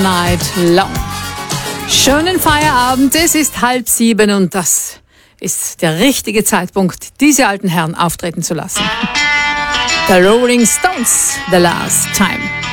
Night long. Schönen Feierabend, es ist 6:30 und das ist der richtige Zeitpunkt, diese alten Herren auftreten zu lassen. The Rolling Stones, The Last Time.